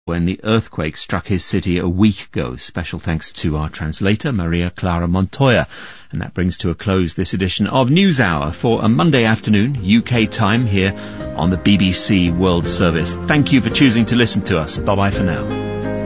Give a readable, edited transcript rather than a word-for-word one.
when the earthquake struck his city a week ago. Special thanks to our translator, Maria Clara Montoya. And that brings to a close this edition of NewsHour for a Monday afternoon, UK time, here on the BBC World Service. Thank you for choosing to listen to us. Bye-bye for now.